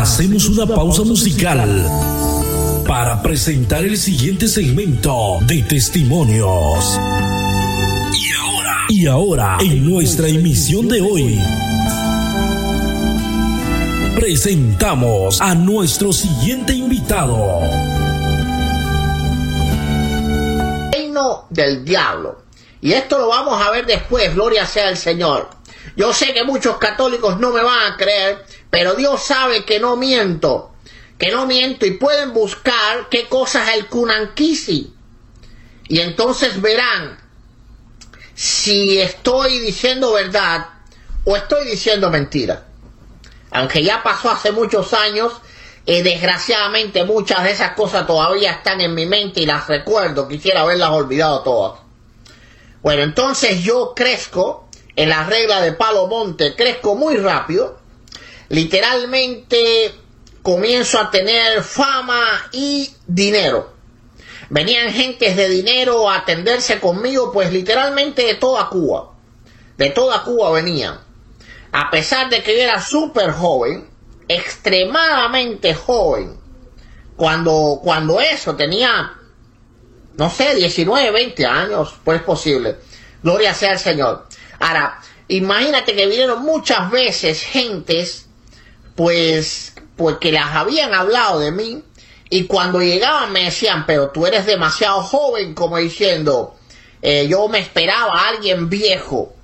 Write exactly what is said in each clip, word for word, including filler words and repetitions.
Hacemos una pausa musical para presentar el siguiente segmento de testimonios. Y ahora, y ahora, en nuestra emisión de hoy, presentamos a nuestro siguiente invitado. Reino del diablo. Y esto lo vamos a ver después, gloria sea al Señor. Yo sé que muchos católicos no me van a creer, pero Dios sabe que no miento. Que no miento, y pueden buscar qué cosa es el Kunankisi. Y entonces verán si estoy diciendo verdad o estoy diciendo mentira. Aunque ya pasó hace muchos años, eh, desgraciadamente muchas de esas cosas todavía están en mi mente y las recuerdo. Quisiera haberlas olvidado todas. Bueno, entonces yo crezco en la regla de Palo Monte, crezco muy rápido. Literalmente comienzo a tener fama y dinero. Venían gentes de dinero a atenderse conmigo, pues literalmente de toda Cuba. De toda Cuba venían. A pesar de que yo era súper joven, extremadamente joven, cuando, cuando eso tenía, no sé, diecinueve, veinte años, pues es posible. Gloria sea al Señor. Ahora, imagínate que vinieron muchas veces gentes, pues, pues que las habían hablado de mí, y cuando llegaban me decían, pero tú eres demasiado joven, como diciendo, eh, yo me esperaba a alguien viejo.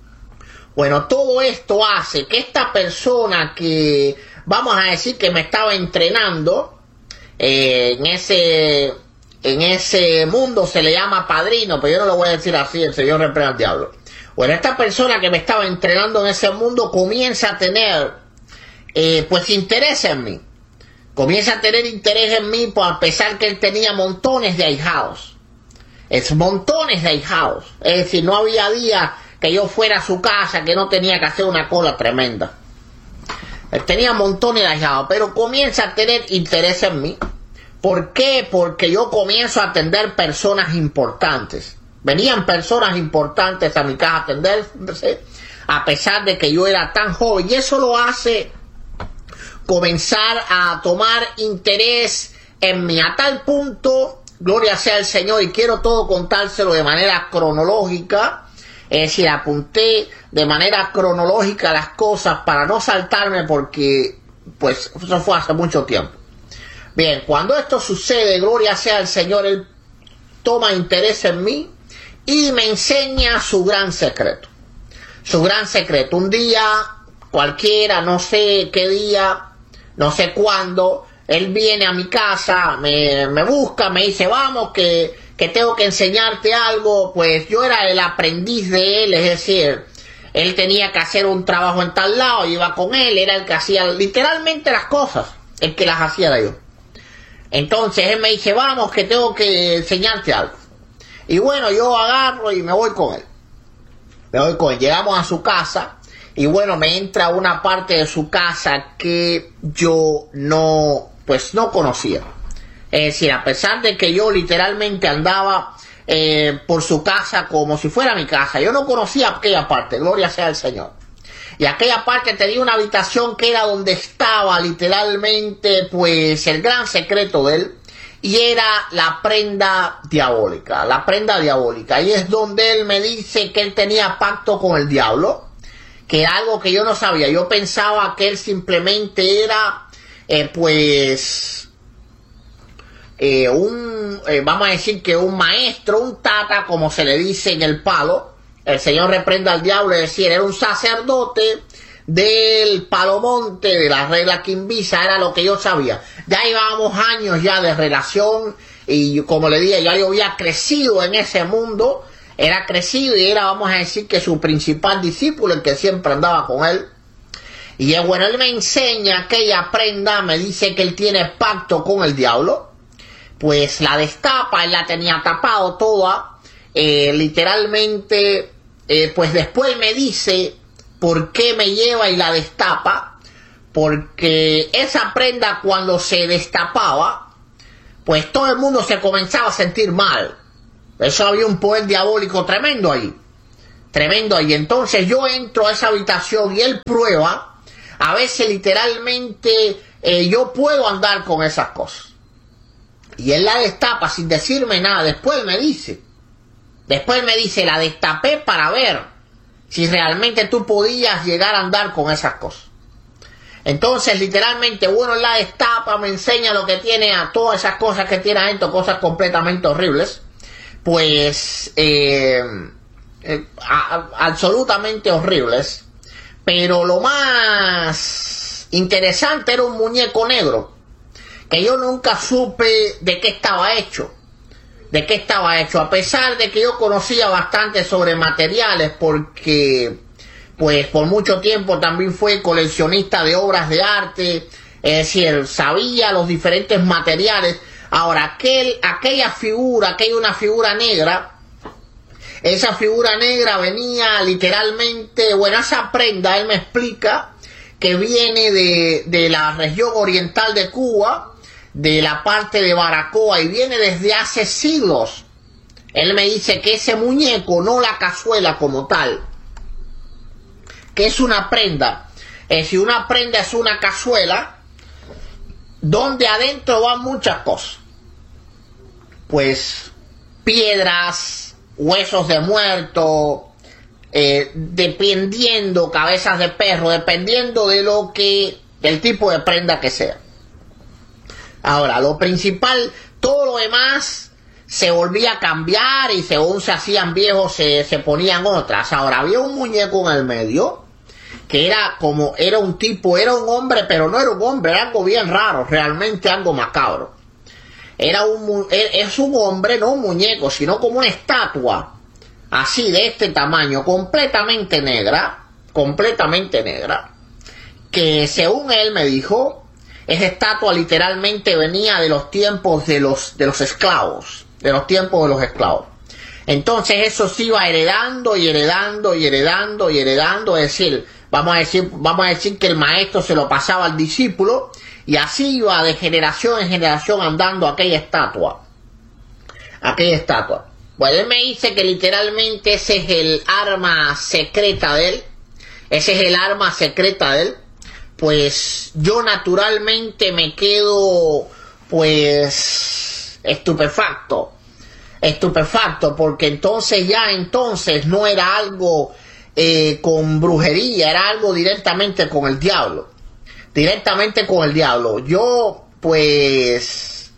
Bueno, todo esto hace que esta persona que, vamos a decir que me estaba entrenando, eh, en ese, en ese mundo se le llama padrino, pero yo no lo voy a decir así, el Señor reprenda al diablo. Bueno, esta persona que me estaba entrenando en ese mundo comienza a tener, eh, pues, interés en mí. Comienza a tener interés en mí, pues, a pesar que él tenía montones de ahijados. Es montones de ahijados. Es decir, no había día que yo fuera a su casa que no tenía que hacer una cola tremenda. Él tenía montones de ahijados, pero comienza a tener interés en mí. ¿Por qué? Porque yo comienzo a atender personas importantes. Venían personas importantes a mi casa a atenderse, a pesar de que yo era tan joven. Y eso lo hace comenzar a tomar interés en mí. A tal punto, gloria sea al Señor, y quiero todo contárselo de manera cronológica. Es decir, apunté de manera cronológica las cosas para no saltarme, porque pues eso fue hace mucho tiempo. Bien, cuando esto sucede, gloria sea al Señor, Él toma interés en mí y me enseña su gran secreto. Su gran secreto. Un día cualquiera, no sé qué día, no sé cuándo, Él viene a mi casa, me, me busca, me dice, vamos, que, que tengo que enseñarte algo. Pues yo era el aprendiz de Él, es decir, Él tenía que hacer un trabajo en tal lado, yo iba con Él, era el que hacía literalmente las cosas, el que las hacía era yo. Entonces Él me dice, vamos, que tengo que enseñarte algo. Y bueno, yo agarro y me voy con él. Me voy con él. Llegamos a su casa y bueno, me entra una parte de su casa que yo no, pues no conocía. Es decir, a pesar de que yo literalmente andaba eh, por su casa como si fuera mi casa, yo no conocía aquella parte, gloria sea al Señor. Y aquella parte tenía una habitación que era donde estaba literalmente pues el gran secreto de él. Y era la prenda diabólica, la prenda diabólica. Ahí es donde él me dice que él tenía pacto con el diablo, que era algo que yo no sabía. Yo pensaba que él simplemente era, eh, pues, eh, un, eh, vamos a decir que un maestro, un tata, como se le dice en el palo. El Señor reprenda al diablo, es decir, era un sacerdote del Palo Monte, de la regla Quimbisa, era lo que yo sabía. Ya llevábamos años ya de relación y como le dije, ya yo había crecido en ese mundo, era crecido y era, vamos a decir, que su principal discípulo, el que siempre andaba con él. Y bueno, él me enseña aquella prenda, me dice que él tiene pacto con el diablo, pues la destapa, él la tenía tapado toda, eh, literalmente, eh, pues después me dice por qué me lleva y la destapa, porque esa prenda cuando se destapaba, pues todo el mundo se comenzaba a sentir mal. Eso había un poder diabólico tremendo ahí, tremendo ahí. Entonces yo entro a esa habitación y él prueba, a veces literalmente eh, yo puedo andar con esas cosas. Y él la destapa sin decirme nada. Después me dice, después me dice, la destapé para ver si realmente tú podías llegar a andar con esas cosas. Entonces, literalmente, bueno, él la destapa, me enseña lo que tiene, a todas esas cosas que tiene adentro, cosas completamente horribles. Pues, eh, eh, a, a, absolutamente horribles. Pero lo más interesante era un muñeco negro, que yo nunca supe de qué estaba hecho. De qué estaba hecho, a pesar de que yo conocía bastante sobre materiales, porque pues por mucho tiempo también fue coleccionista de obras de arte, es decir, sabía los diferentes materiales. Ahora, aquel, aquella figura, aquella una figura negra, esa figura negra venía literalmente, bueno, esa prenda, él me explica, que viene de, de la región oriental de Cuba, de la parte de Baracoa, y viene desde hace siglos. Él me dice que ese muñeco, no la cazuela como tal, que es una prenda, es decir, una prenda es una cazuela donde adentro van muchas cosas, pues piedras, huesos de muerto, eh, dependiendo, cabezas de perro, dependiendo de lo que, del tipo de prenda que sea. Ahora, lo principal, todo lo demás se volvía a cambiar y según se hacían viejos se, se ponían otras. Ahora, había un muñeco en el medio que era como, era un tipo, era un hombre, pero no era un hombre, era algo bien raro, realmente algo macabro. Era un, es un hombre, no un muñeco, sino como una estatua, así de este tamaño, completamente negra, completamente negra, que según él me dijo, esa estatua literalmente venía de los tiempos de los, de los esclavos, de los tiempos de los esclavos. Entonces eso se iba heredando y heredando y heredando y heredando, es decir, vamos a decir, vamos a decir que el maestro se lo pasaba al discípulo y así iba de generación en generación andando aquella estatua, aquella estatua. Bueno, él me dice que literalmente ese es el arma secreta de él, ese es el arma secreta de él. Pues yo naturalmente me quedo, pues, estupefacto, estupefacto, porque entonces ya entonces no era algo eh, con brujería, era algo directamente con el diablo, directamente con el diablo. Yo, pues,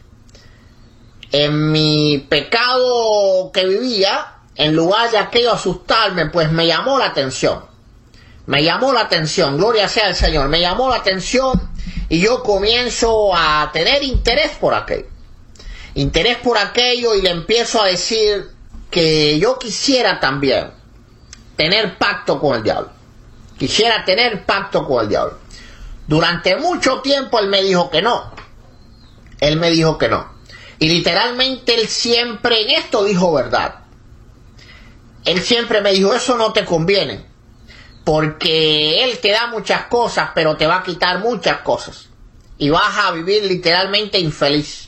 en mi pecado que vivía, en lugar de aquello asustarme, pues me llamó la atención. Me llamó la atención, gloria sea al Señor, me llamó la atención y yo comienzo a tener interés por aquello. Interés por aquello y le empiezo a decir que yo quisiera también tener pacto con el diablo. Quisiera tener pacto con el diablo. Durante mucho tiempo él me dijo que no. Él me dijo que no. Y literalmente él siempre en esto dijo verdad. Él siempre me dijo, eso no te conviene. Porque él te da muchas cosas, pero te va a quitar muchas cosas. Y vas a vivir literalmente infeliz.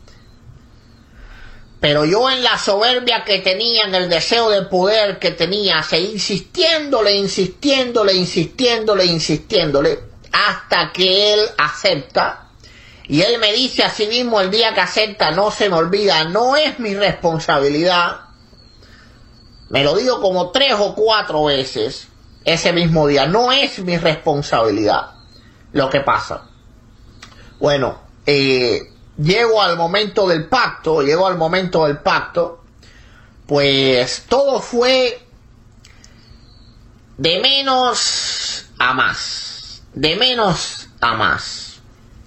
Pero yo en la soberbia que tenía, en el deseo de poder que tenía, seguí insistiéndole, insistiéndole, insistiéndole, insistiéndole, hasta que él acepta. Y él me dice así mismo, el día que acepta, no se me olvida, no es mi responsabilidad. Me lo digo como tres o cuatro veces. Ese mismo día, no es mi responsabilidad lo que pasa. Bueno, eh, llego al momento del pacto, llego al momento del pacto, pues todo fue de menos a más, de menos a más.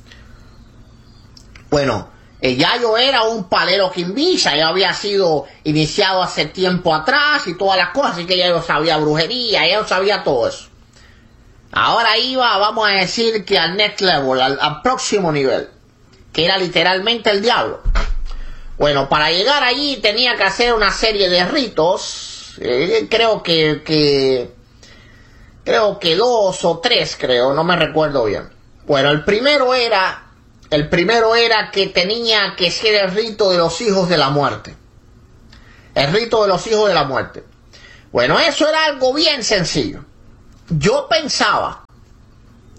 Bueno, eh, ya yo era un palero quimbilla, ya había sido iniciado hace tiempo atrás y todas las cosas, así que ya yo sabía brujería, ya yo sabía todo eso. Ahora iba, vamos a decir que al next level, al, al próximo nivel, que era literalmente el diablo. Bueno, para llegar allí tenía que hacer una serie de ritos, eh, creo que, que, creo que dos o tres, creo, no me recuerdo bien. Bueno, el primero era... El primero era que tenía que ser el rito de los hijos de la muerte. El rito de los hijos de la muerte. Bueno, eso era algo bien sencillo. Yo pensaba,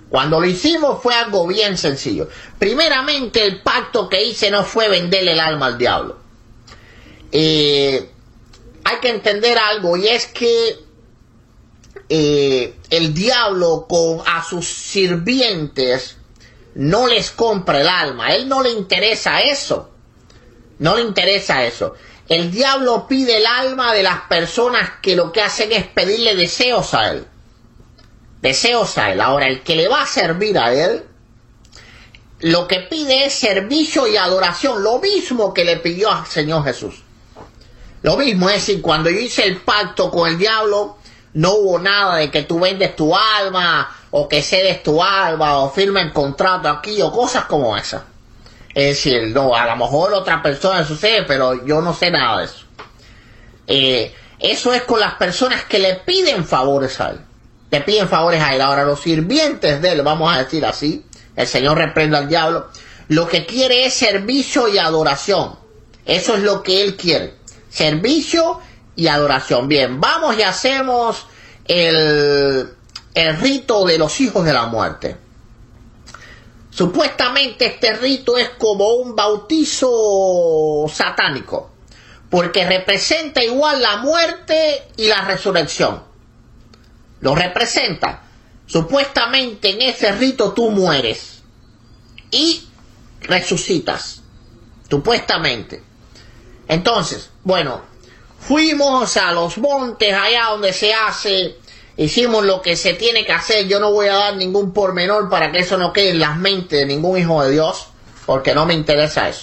Cuando lo hicimos fue algo bien sencillo. Primeramente, el pacto que hice no fue venderle el alma al diablo. Eh, hay que entender algo, y es que eh, el diablo con a sus sirvientes no les compra el alma. A él no le interesa eso. No le interesa eso. El diablo pide el alma de las personas que lo que hacen es pedirle deseos a él. Deseos a él. Ahora, el que le va a servir a él, lo que pide es servicio y adoración. Lo mismo que le pidió al Señor Jesús. Lo mismo, es decir, cuando yo hice el pacto con el diablo, no hubo nada de que tú vendes tu alma, o que cedes tu alma, o firmes contrato aquí, o cosas como esas. Es decir, no, a lo mejor otra persona sucede, pero yo no sé nada de eso. Eh, eso es con las personas que le piden favores a él. Le piden favores a él. Ahora, los sirvientes de él, vamos a decir así, el Señor reprenda al diablo, lo que quiere es servicio y adoración. Eso es lo que él quiere. Servicio y adoración. Bien, vamos y hacemos el, el rito de los hijos de la muerte. Supuestamente este rito es como un bautizo satánico, porque representa igual la muerte y la resurrección. Lo representa. Supuestamente en ese rito tú mueres y resucitas. Supuestamente. Entonces, bueno, fuimos a los montes allá donde se hace, hicimos lo que se tiene que hacer. Yo no voy a dar ningún pormenor para que eso no quede en las mentes de ningún hijo de Dios, porque no me interesa eso.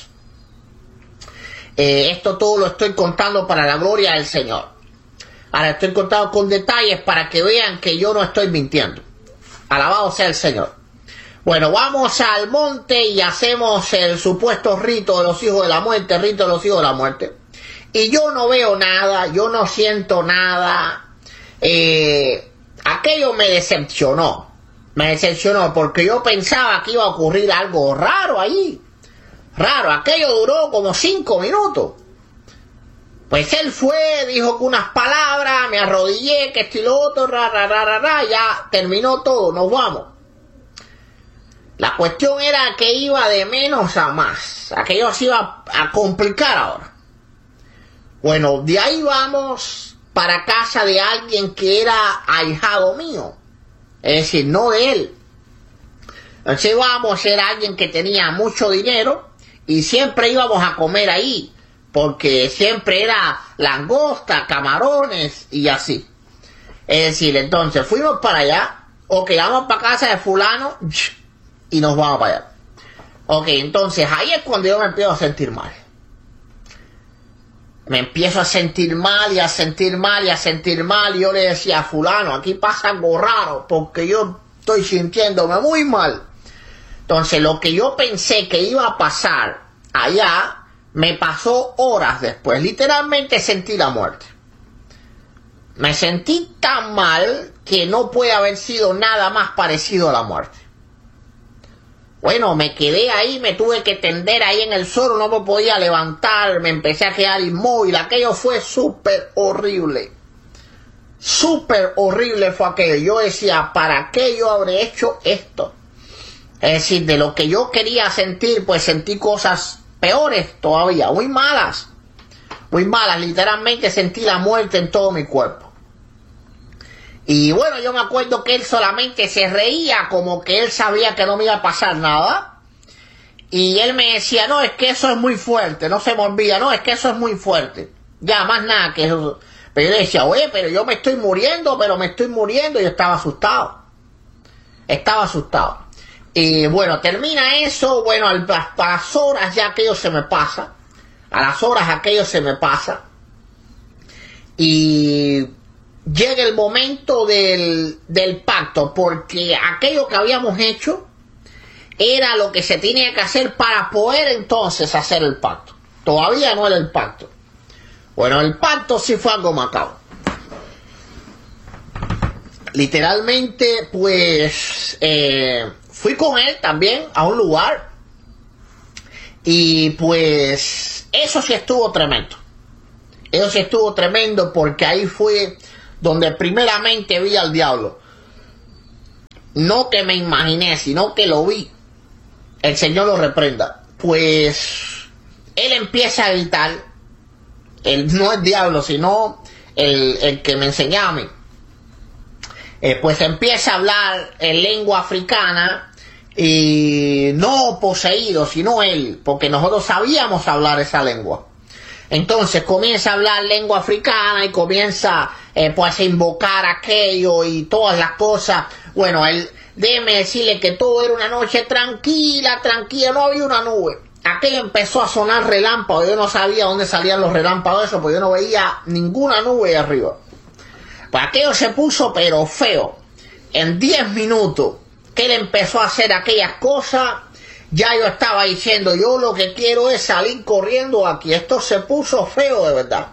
Eh, esto todo lo estoy contando para la gloria del Señor. Ahora estoy contando con detalles para que vean que yo no estoy mintiendo. Alabado sea el Señor. Bueno, vamos al monte y hacemos el supuesto rito de los hijos de la muerte, el rito de los hijos de la muerte. Y yo no veo nada, yo no siento nada. Eh, aquello me decepcionó. Me decepcionó porque yo pensaba que iba a ocurrir algo raro ahí. Raro, aquello duró como cinco minutos. Pues él fue, dijo unas palabras, me arrodillé, que esto y lo otro, ra, ra, ra, ra, ra, ya terminó todo, nos vamos. La cuestión era que iba de menos a más. Aquello se iba a complicar ahora. Bueno, de ahí vamos para casa de alguien que era ahijado mío. Es decir, no de él. Entonces íbamos, era alguien que tenía mucho dinero y siempre íbamos a comer ahí. Porque siempre era langosta, camarones y así. Es decir, entonces fuimos para allá. Ok, vamos para casa de fulano y nos vamos para allá. Ok, entonces ahí es cuando yo me empiezo a sentir mal. Me empiezo a sentir mal y a sentir mal y a sentir mal. Y yo le decía a fulano, aquí pasa algo raro porque yo estoy sintiéndome muy mal. Entonces lo que yo pensé que iba a pasar allá, me pasó horas después. Literalmente sentí la muerte. Me sentí tan mal que no puede haber sido nada más parecido a la muerte. Bueno, me quedé ahí, me tuve que tender ahí en el suelo, no me podía levantar, me empecé a quedar inmóvil. Aquello fue súper horrible. Súper horrible fue aquello. Yo decía, ¿para qué yo habré hecho esto? Es decir, de lo que yo quería sentir, pues sentí cosas peores todavía, muy malas. Muy malas, literalmente sentí la muerte en todo mi cuerpo. Y bueno, yo me acuerdo que él solamente se reía como que él sabía que no me iba a pasar nada. Y él me decía, no, es que eso es muy fuerte, no se me olvida, no, es que eso es muy fuerte. Ya, más nada que eso. Pero yo le decía, oye, pero yo me estoy muriendo, pero me estoy muriendo. Y yo estaba asustado. Estaba asustado. Y bueno, termina eso, bueno, a las horas ya aquello se me pasa. A las horas aquello se me pasa. Y llega el momento del, del pacto, porque aquello que habíamos hecho era lo que se tenía que hacer para poder entonces hacer el pacto. Todavía no era el pacto. Bueno, el pacto sí fue algo macabro. Literalmente, pues, eh, fui con él también a un lugar y pues eso sí estuvo tremendo. Eso sí estuvo tremendo porque ahí fue donde primeramente vi al diablo. no que me imaginé, sino que lo vi, el Señor lo reprenda, pues él empieza a gritar, él no es diablo, sino el, el que me enseñaba a mí, eh, pues empieza a hablar en lengua africana, y no poseído, sino él, porque nosotros sabíamos hablar esa lengua. Entonces comienza a hablar lengua africana y comienza eh, pues a invocar aquello y todas las cosas. Bueno, él, déjeme decirle que todo era una noche tranquila, tranquila, no había una nube. Aquello empezó a sonar relámpagos, yo no sabía dónde salían los relámpagos de eso, porque yo no veía ninguna nube de arriba. Pues aquello se puso pero feo. En diez minutos que él empezó a hacer aquellas cosas, ya yo estaba diciendo, yo lo que quiero es salir corriendo aquí. Esto se puso feo de verdad.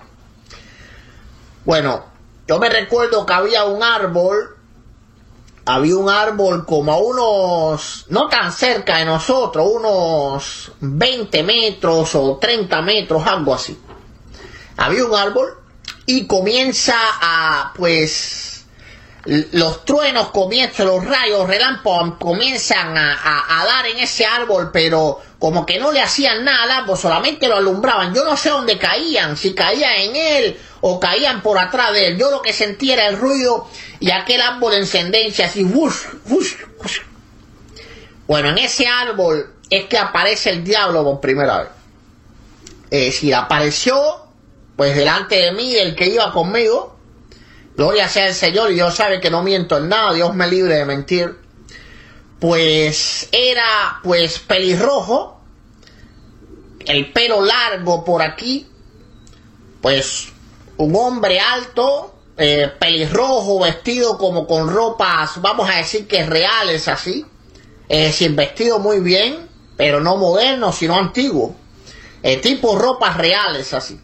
Bueno, yo me recuerdo que había un árbol, había un árbol como a unos, no tan cerca de nosotros, unos veinte metros o treinta metros, algo así. Había un árbol y comienza a, pues, los truenos comienzan, los rayos, relámpagos comienzan a, a, a dar en ese árbol, pero como que no le hacían nada al árbol, solamente lo alumbraban. Yo no sé dónde caían, si caían en él o caían por atrás de él. Yo lo que sentía era el ruido y aquel árbol en ascendencia así, wush, wush, wush. Bueno, en ese árbol es que aparece el diablo por primera vez. Es decir, apareció pues delante de mí, el que iba conmigo. Gloria sea el Señor, y Dios sabe que no miento en nada, Dios me libre de mentir. Pues era pues pelirrojo, el pelo largo por aquí, pues un hombre alto, eh, pelirrojo, vestido como con ropas, vamos a decir que reales así, es decir, vestido muy bien, pero no moderno, sino antiguo, eh, tipo ropas reales así.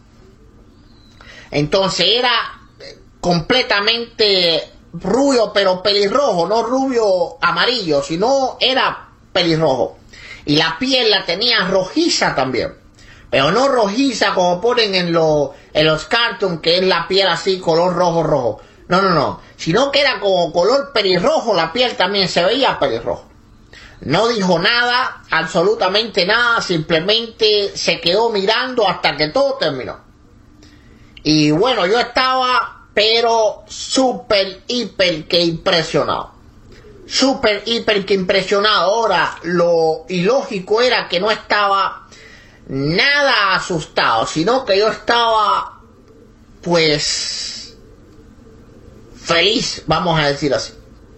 Entonces era completamente rubio, pero pelirrojo, no rubio amarillo, sino era pelirrojo. Y la piel la tenía rojiza también, pero no rojiza como ponen en, lo, en los cartoons, que es la piel así, color rojo, rojo. No, no, no, sino que era como color pelirrojo, la piel también se veía pelirrojo. No dijo nada, absolutamente nada, simplemente se quedó mirando hasta que todo terminó. Y bueno, yo estaba pero súper, hiper que impresionado. Súper, hiper que impresionado. Ahora, lo ilógico era que no estaba nada asustado, sino que yo estaba, pues, feliz, vamos a decir así.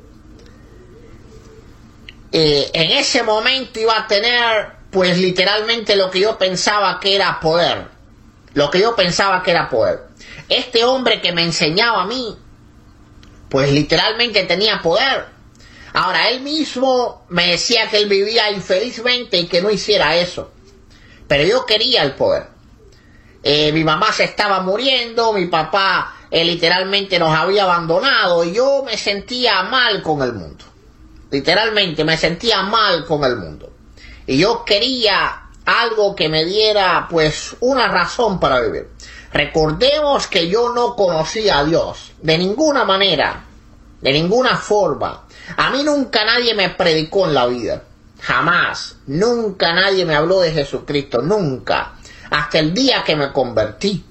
Eh, en ese momento iba a tener, pues, literalmente lo que yo pensaba que era poder. Lo que yo pensaba que era poder. Este hombre que me enseñaba a mí, pues literalmente tenía poder. Ahora, él mismo me decía que él vivía infelizmente y que no hiciera eso. Pero yo quería el poder. Eh, mi mamá se estaba muriendo, mi papá eh, literalmente nos había abandonado y yo me sentía mal con el mundo. Literalmente me sentía mal con el mundo. Y yo quería algo que me diera pues una razón para vivir. Recordemos que yo no conocía a Dios de ninguna manera, de ninguna forma. A mí nunca nadie me predicó en la vida, jamás, nunca nadie me habló de Jesucristo, nunca, hasta el día que me convertí.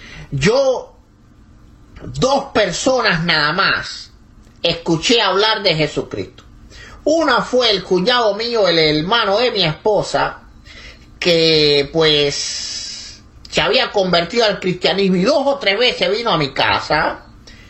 Yo, dos personas nada más, escuché hablar de Jesucristo. Una fue el cuñado mío, el hermano de mi esposa, que pues se había convertido al cristianismo y dos o tres veces vino a mi casa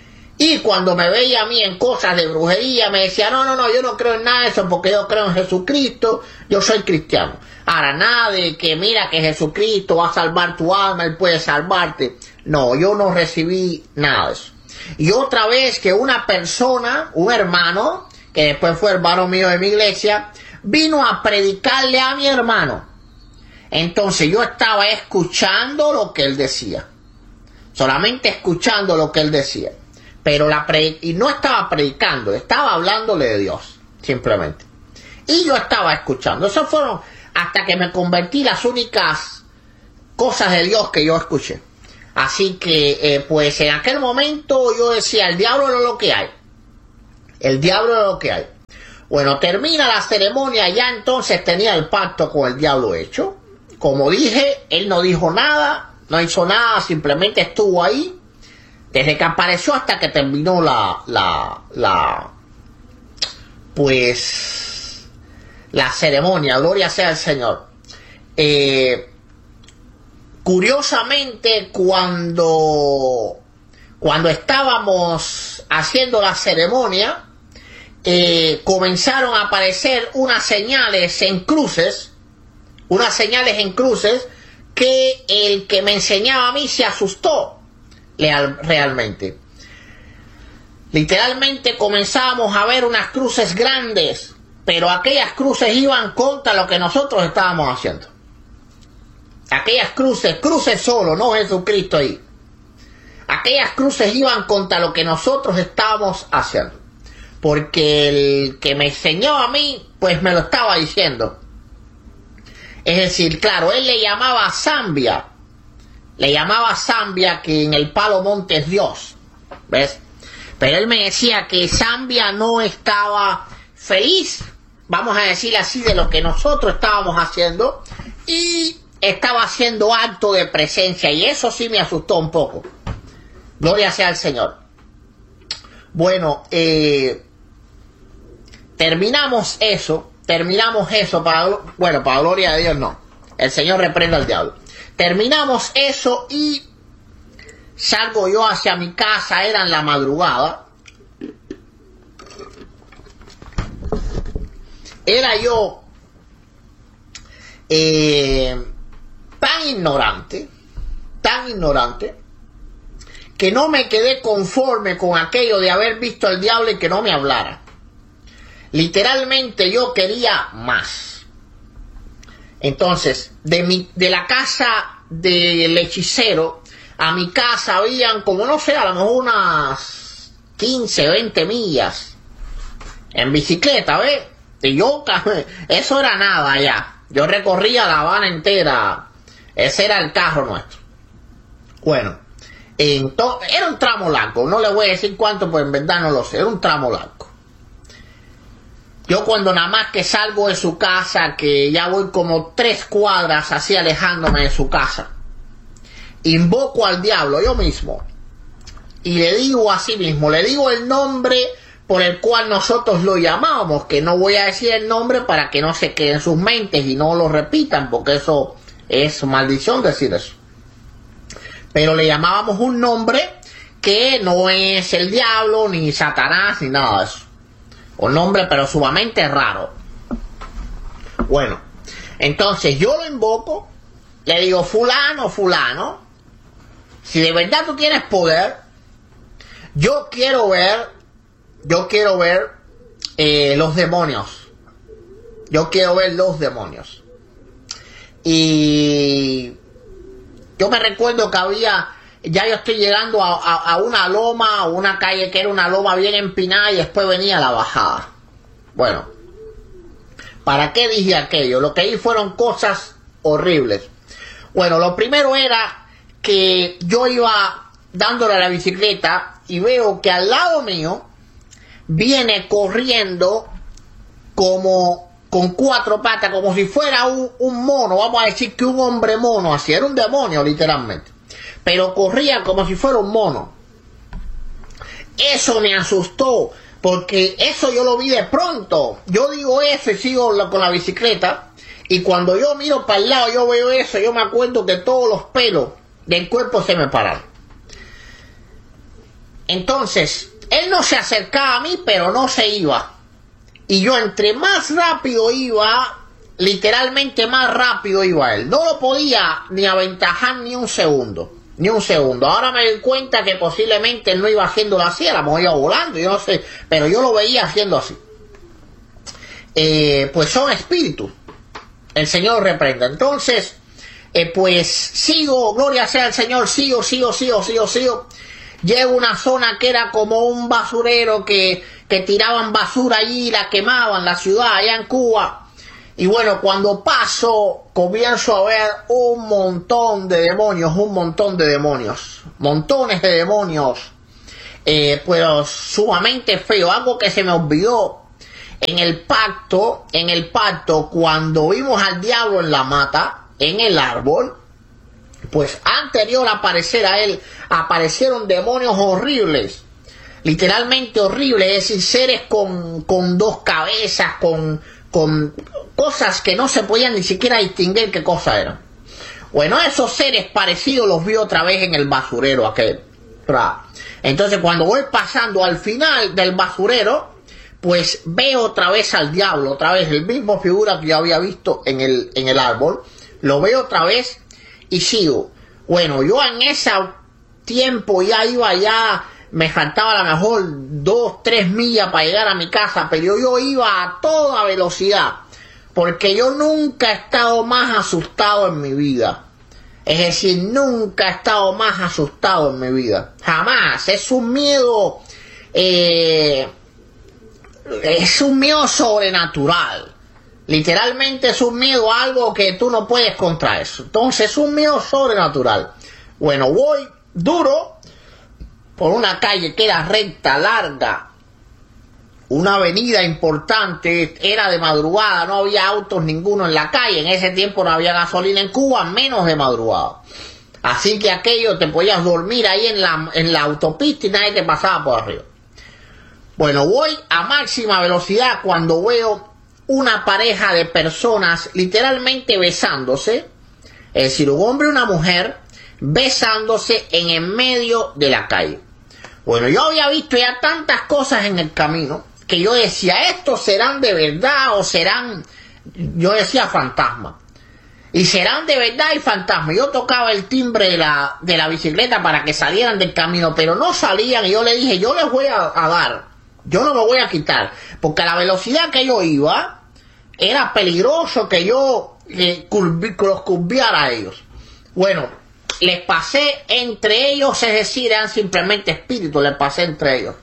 y cuando me veía a mí en cosas de brujería me decía, no, no, no, yo no creo en nada de eso porque yo creo en Jesucristo, yo soy cristiano. Ahora, nada de que mira que Jesucristo va a salvar tu alma, Él puede salvarte. No, yo no recibí nada de eso. Y otra vez que una persona, un hermano, que después fue hermano mío de mi iglesia, vino a predicarle a mi hermano. Entonces yo estaba escuchando lo que él decía, solamente escuchando lo que él decía, pero la pre y no estaba predicando, estaba hablándole de Dios, simplemente. Y yo estaba escuchando. Esas fueron, hasta que me convertí, las únicas cosas de Dios que yo escuché. Así que, eh, pues en aquel momento yo decía, el diablo es lo que hay. El diablo es lo que hay. Bueno, termina la ceremonia, ya entonces tenía el pacto con el diablo hecho. Como dije, él no dijo nada, no hizo nada, simplemente estuvo ahí, desde que apareció hasta que terminó la, la, la, pues, la ceremonia, gloria sea al Señor. Eh, curiosamente, cuando, cuando estábamos haciendo la ceremonia, eh, comenzaron a aparecer unas señales en cruces, unas señales en cruces, que el que me enseñaba a mí se asustó realmente. Literalmente comenzábamos a ver unas cruces grandes, pero aquellas cruces iban contra lo que nosotros estábamos haciendo. Aquellas cruces, cruces solo, no Jesucristo ahí. Aquellas cruces iban contra lo que nosotros estábamos haciendo. Porque el que me enseñó a mí, pues me lo estaba diciendo. Es decir, claro, él le llamaba Zambia. Le llamaba Zambia, que en el Palo Monte es Dios. ¿Ves? Pero él me decía que Zambia no estaba feliz, vamos a decir así, de lo que nosotros estábamos haciendo. Y estaba haciendo acto de presencia. Y eso sí me asustó un poco. Gloria sea al Señor. Bueno, eh, terminamos eso. Terminamos eso, para, bueno, para gloria de Dios no. El Señor reprenda al diablo. Terminamos eso y salgo yo hacia mi casa, era en la madrugada. Era yo eh, tan ignorante, tan ignorante, que no me quedé conforme con aquello de haber visto al diablo y que no me hablara. Literalmente yo quería más. Entonces, de, mi, de la casa del hechicero a mi casa habían como, no sé, a lo mejor unas quince, veinte millas en bicicleta, ¿ves? Y yo, eso era nada ya. Yo recorría La Habana entera. Ese era el carro nuestro. Bueno, entonces, era un tramo largo. No le voy a decir cuánto, pues en verdad no lo sé. Era un tramo largo. Yo cuando nada más que salgo de su casa, que ya voy como tres cuadras así alejándome de su casa, invoco al diablo yo mismo y le digo a sí mismo, le digo el nombre por el cual nosotros lo llamábamos, que no voy a decir el nombre para que no se quede en sus mentes y no lo repitan, porque eso es maldición decir eso. Pero le llamábamos un nombre que no es el diablo, ni Satanás, ni nada de eso. Un nombre pero sumamente raro. Bueno, entonces yo lo invoco, le digo, fulano, fulano, si de verdad tú tienes poder, yo quiero ver, yo quiero ver eh, los demonios. Yo quiero ver los demonios. Y yo me recuerdo que había, ya yo estoy llegando a, a, a una loma, a una calle que era una loma bien empinada y después venía la bajada. Bueno, ¿para qué dije aquello? Lo que ahí fueron cosas horribles. Bueno, lo primero era que yo iba dándole a la bicicleta y veo que al lado mío viene corriendo como con cuatro patas, como si fuera un, un mono, vamos a decir que un hombre mono, así, era un demonio literalmente, pero corría como si fuera un mono. Eso me asustó, porque eso yo lo vi de pronto. Yo digo eso y sigo con la bicicleta, y cuando yo miro para el lado, yo veo eso, yo me acuerdo que todos los pelos del cuerpo se me pararon. Entonces, él no se acercaba a mí, pero no se iba. Y yo entre más rápido iba, literalmente más rápido iba él. No lo podía ni aventajar ni un segundo. Ni un segundo. Ahora me doy cuenta que posiblemente él no iba haciéndolo así, a lo mejor iba volando, yo no sé. Pero yo lo veía haciendo así. Eh, pues son espíritus. El Señor reprenda. Entonces, eh, pues sigo, gloria sea al Señor, sigo, sigo, sigo, sigo, sigo. Llego a una zona que era como un basurero que, que tiraban basura allí y la quemaban, la ciudad allá en Cuba. Y bueno, cuando paso, comienzo a ver un montón de demonios, un montón de demonios, montones de demonios, eh, pero sumamente feo. Algo que se me olvidó en el pacto, en el pacto, cuando vimos al diablo en la mata, en el árbol, pues anterior a aparecer a él, aparecieron demonios horribles, literalmente horribles, es decir, seres con, con dos cabezas, con, con cosas que no se podían ni siquiera distinguir qué cosa eran. Bueno, esos seres parecidos los vi otra vez en el basurero aquel. Entonces cuando voy pasando al final del basurero, pues veo otra vez al diablo, otra vez el mismo figura que yo había visto en el, en el árbol, lo veo otra vez y sigo. Bueno, yo en ese tiempo ya iba, ya me faltaba a lo mejor dos, tres millas para llegar a mi casa, pero yo iba a toda velocidad, porque yo nunca he estado más asustado en mi vida. Es decir, nunca he estado más asustado en mi vida. Jamás. Es un miedo, eh, es un miedo sobrenatural. Literalmente es un miedo a algo que tú no puedes contra eso. Entonces es un miedo sobrenatural. Bueno, voy duro por una calle que era recta, larga, una avenida importante, era de madrugada, no había autos ninguno en la calle, en ese tiempo no había gasolina en Cuba, menos de madrugada. Así que aquello te podías dormir ahí en la, en la autopista y nadie te pasaba por arriba. Bueno, voy a máxima velocidad cuando veo una pareja de personas literalmente besándose, es decir, un hombre y una mujer besándose en el medio de la calle. Bueno, yo había visto ya tantas cosas en el camino que yo decía, ¿estos serán de verdad o serán, yo decía, fantasmas? Y serán de verdad y fantasmas. Yo tocaba el timbre de la, de la bicicleta para que salieran del camino, pero no salían, y yo le dije, yo les voy a, a dar, yo no me voy a quitar, porque a la velocidad que yo iba, era peligroso que yo eh, curvi, los curviara a ellos. Bueno, les pasé entre ellos, es decir, eran simplemente espíritus, les pasé entre ellos.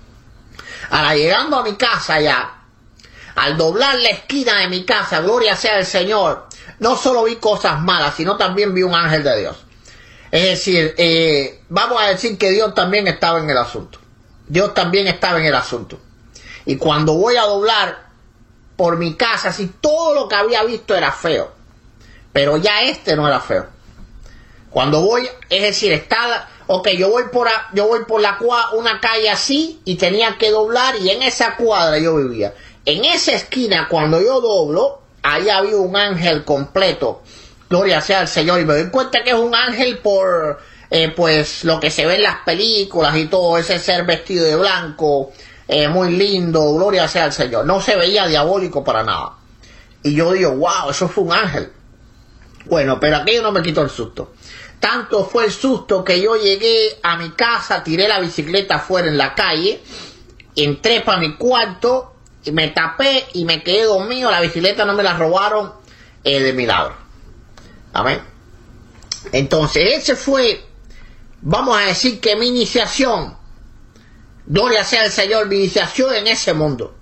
Ahora, llegando a mi casa ya, al doblar la esquina de mi casa, gloria sea el Señor, no solo vi cosas malas, sino también vi un ángel de Dios. Es decir, eh, vamos a decir que Dios también estaba en el asunto. Dios también estaba en el asunto. Y cuando voy a doblar por mi casa, si todo lo que había visto era feo, pero ya este no era feo. Cuando voy, es decir, está, ok, yo voy por, a, yo voy por la una calle así y tenía que doblar, y en esa cuadra yo vivía. En esa esquina, cuando yo doblo, ahí había un ángel completo, gloria sea al Señor, y me doy cuenta que es un ángel por, eh, pues, lo que se ve en las películas y todo, ese ser vestido de blanco, eh, muy lindo, gloria sea al Señor. No se veía diabólico para nada. Y yo digo, wow, eso fue un ángel. Bueno, pero aquello no me quitó el susto. Tanto fue el susto que yo llegué a mi casa, tiré la bicicleta afuera en la calle, entré para mi cuarto, y me tapé y me quedé dormido. La bicicleta no me la robaron, eh, de milagro. Amén. Entonces, ese fue, vamos a decir que mi iniciación, gloria sea el Señor, mi iniciación en ese mundo.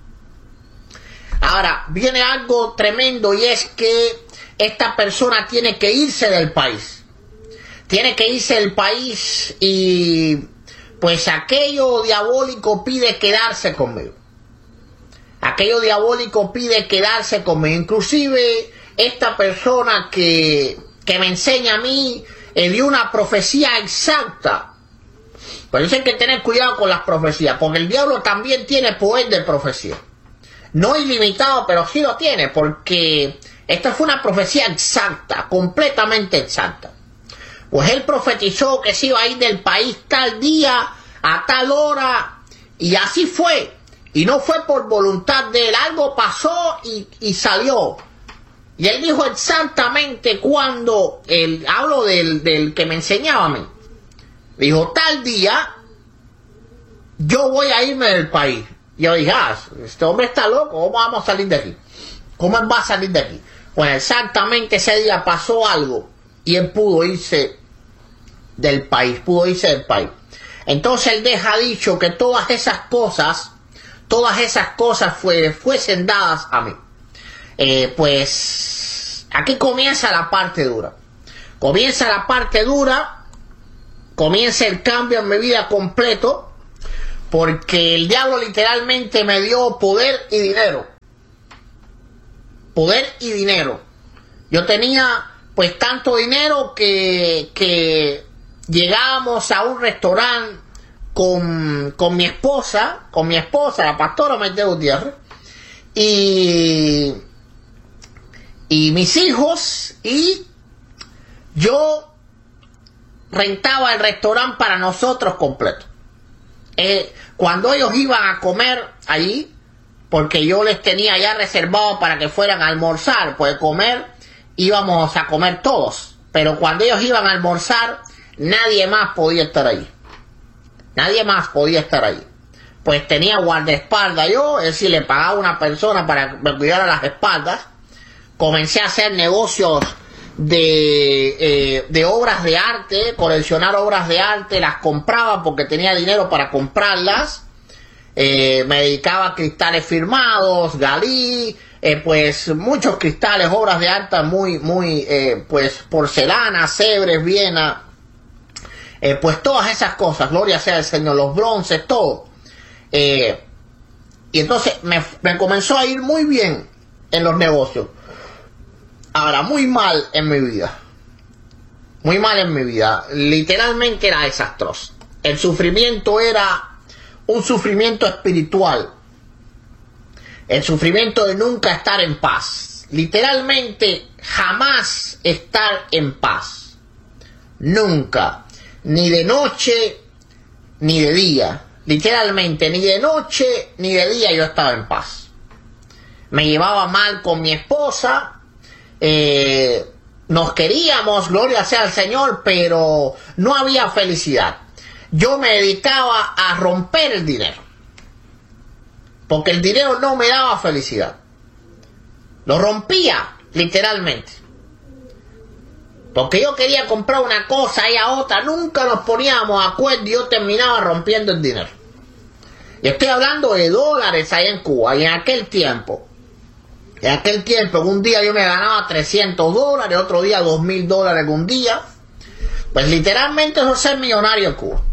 Ahora, viene algo tremendo, y es que esta persona tiene que irse del país. Tiene que irse del país, y pues aquello diabólico pide quedarse conmigo. Aquello diabólico pide quedarse conmigo. Inclusive esta persona que, que me enseña a mí eh, dio una profecía exacta. Pero eso hay que tener cuidado con las profecías, porque el diablo también tiene poder de profecía. No ilimitado, pero sí lo tiene, porque esta fue una profecía exacta, completamente exacta. Pues él profetizó que se iba a ir del país tal día, a tal hora, y así fue. Y no fue por voluntad de él, algo pasó y, y salió. Y él dijo exactamente cuando, el, hablo del, del que me enseñaba a mí, dijo, tal día, yo voy a irme del país. Y yo dije, ah, este hombre está loco, ¿cómo vamos a salir de aquí? ¿Cómo él va a salir de aquí? Bueno, exactamente ese día pasó algo, y él pudo irse del país, pudo irse del país. Entonces él deja dicho que todas esas cosas, todas esas cosas fue, fuesen dadas a mí. Eh, pues aquí comienza la parte dura. Comienza la parte dura, comienza el cambio en mi vida completo, porque el diablo literalmente me dio poder y dinero. Poder y dinero. Yo tenía pues tanto dinero que, que llegábamos a un restaurante con, con mi esposa, con mi esposa, la pastora Maite Gutiérrez, y, y mis hijos, y yo rentaba el restaurante para nosotros completo. Eh, cuando ellos iban a comer allí, porque yo les tenía ya reservado para que fueran a almorzar, pues comer, íbamos a comer todos, pero cuando ellos iban a almorzar, nadie más podía estar ahí. Nadie más podía estar ahí. Pues tenía guardaespaldas yo, es decir, le pagaba a una persona para que me cuidara las espaldas. Comencé a hacer negocios de, eh, de obras de arte, coleccionar obras de arte, las compraba porque tenía dinero para comprarlas. Eh, me dedicaba a cristales firmados, Galí, eh, pues muchos cristales, obras de arte muy, muy, eh, pues porcelana, Sèvres, Viena, eh, pues todas esas cosas, gloria sea al Señor, los bronces, todo. Eh, y entonces me, me comenzó a ir muy bien en los negocios. Ahora, muy mal en mi vida. Muy mal en mi vida. Literalmente era desastroso. El sufrimiento era un sufrimiento espiritual. El sufrimiento de nunca estar en paz. Literalmente jamás estar en paz. Nunca. Ni de noche, ni de día. Literalmente, ni de noche, ni de día yo estaba en paz. Me llevaba mal con mi esposa. Eh, nos queríamos, gloria sea al Señor, pero no había felicidad. Yo me dedicaba a romper el dinero, porque el dinero no me daba felicidad. Lo rompía, literalmente. Porque yo quería comprar una cosa y a otra, nunca nos poníamos de acuerdo y yo terminaba rompiendo el dinero. Y estoy hablando de dólares allá en Cuba, y en aquel tiempo. En aquel tiempo, un día yo me ganaba trescientos dólares, otro día dos mil dólares un día. Pues literalmente eso es ser millonario en Cuba.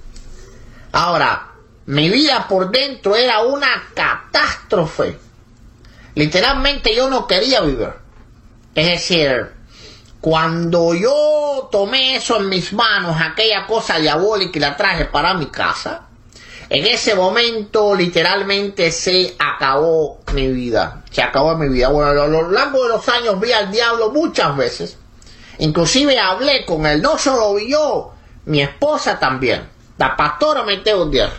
Ahora, mi vida por dentro era una catástrofe. Literalmente yo no quería vivir. Es decir, cuando yo tomé eso en mis manos, aquella cosa diabólica, y la traje para mi casa, en ese momento literalmente se acabó mi vida. Se acabó mi vida. Bueno, a lo largo de los años vi al diablo muchas veces. Inclusive hablé con él. No solo vi yo, mi esposa también. La pastora Maite Gutiérrez.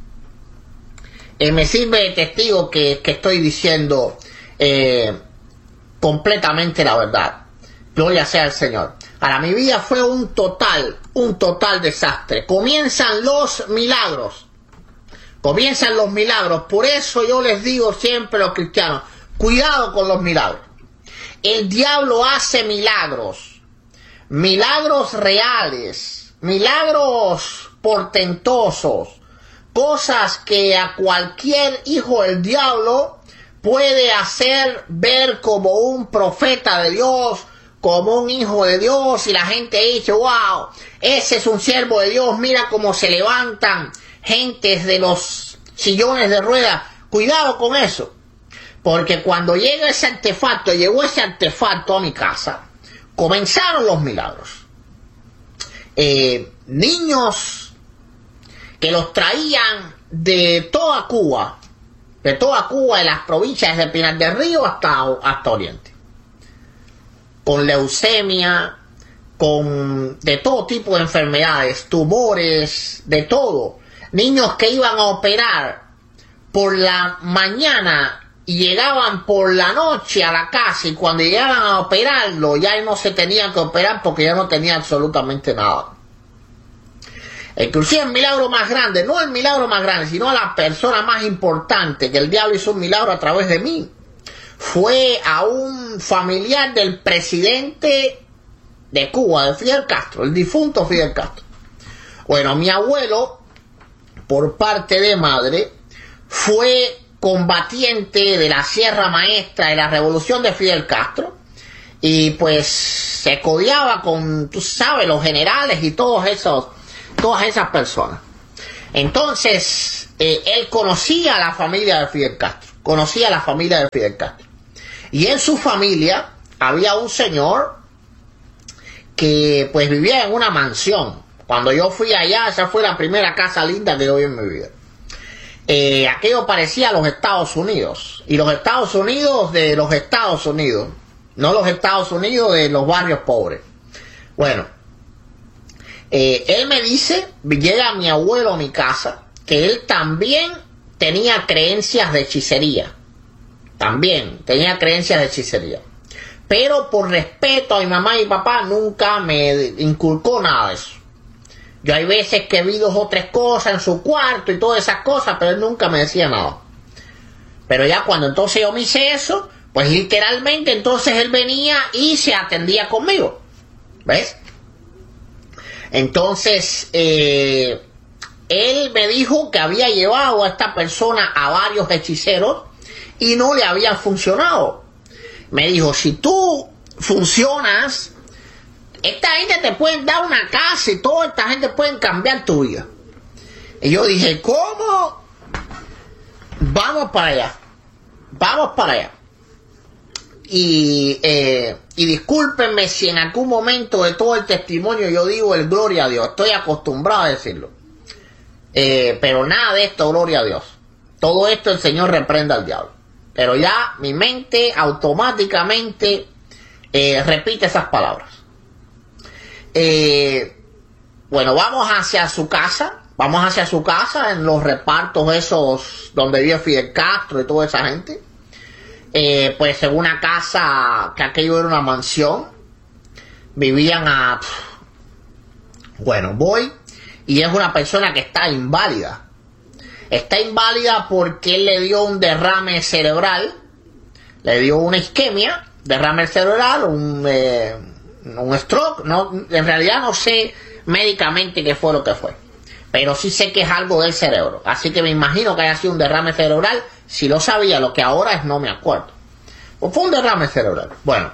Eh, me sirve de testigo que, que estoy diciendo eh, completamente la verdad. Gloria sea al Señor. Ahora, mi vida fue un total, un total desastre. Comienzan los milagros. Comienzan los milagros. Por eso yo les digo siempre a los cristianos, cuidado con los milagros. El diablo hace milagros. Milagros reales. Milagros portentosos. Cosas que a cualquier hijo del diablo puede hacer ver como un profeta de Dios, como un hijo de Dios, y la gente dice, wow, ese es un siervo de Dios, mira cómo se levantan gentes de los sillones de ruedas. Cuidado con eso, porque cuando llega ese artefacto, llegó ese artefacto a mi casa, comenzaron los milagros. Eh, niños que los traían de toda Cuba, de toda Cuba, de las provincias de Pinar del Río hasta, hasta Oriente, con leucemia, con de todo tipo de enfermedades, tumores, de todo. Niños que iban a operar por la mañana y llegaban por la noche a la casa, y cuando llegaban a operarlo ya no se tenían que operar porque ya no tenía absolutamente nada. Inclusive el milagro más grande, no el milagro más grande, sino la persona más importante que el diablo hizo un milagro a través de mí, fue a un familiar del presidente de Cuba, de Fidel Castro, el difunto Fidel Castro. Bueno, mi abuelo, por parte de madre, fue combatiente de la Sierra Maestra de la revolución de Fidel Castro, y pues se codeaba con, tú sabes, los generales y todos esos, todas esas personas. Entonces, eh, él conocía a la familia de Fidel Castro, conocía a la familia de Fidel Castro. Y en su familia había un señor que pues vivía en una mansión. Cuando yo fui allá, esa fue la primera casa linda que yo vi en mi vida. Eh, aquello parecía a los Estados Unidos. Y los Estados Unidos de los Estados Unidos, no los Estados Unidos de los barrios pobres. Bueno, eh, él me dice, llega mi abuelo a mi casa, que él también tenía creencias de hechicería. También tenía creencias de hechicería. Pero por respeto a mi mamá y mi papá nunca me inculcó nada de eso. Yo hay veces que vi dos o tres cosas en su cuarto y todas esas cosas, pero él nunca me decía nada. Pero ya cuando entonces yo me hice eso, pues literalmente entonces él venía y se atendía conmigo. ¿Ves? Entonces, eh, él me dijo que había llevado a esta persona a varios hechiceros y no le había funcionado. Me dijo, si tú funcionas, esta gente te puede dar una casa y toda esta gente puede cambiar tu vida. Y yo dije, ¿cómo? Vamos para allá. Vamos para allá. Y, eh, y discúlpenme si en algún momento de todo el testimonio yo digo el gloria a Dios. Estoy acostumbrado a decirlo. Eh, pero nada de esto, gloria a Dios. Todo esto el Señor reprenda al diablo. Pero ya mi mente automáticamente eh, repite esas palabras. Eh, bueno, vamos hacia su casa. Vamos hacia su casa en los repartos esos donde vive Fidel Castro y toda esa gente. Eh, pues en una casa que aquello era una mansión. Vivían a... Bueno, voy y es una persona que está inválida. Está inválida porque él le dio un derrame cerebral, le dio una isquemia, derrame cerebral, un, eh, un stroke. No, en realidad no sé médicamente qué fue lo que fue, pero sí sé que es algo del cerebro. Así que me imagino que haya sido un derrame cerebral. Si lo sabía, lo que ahora es no me acuerdo. Pues fue un derrame cerebral. Bueno,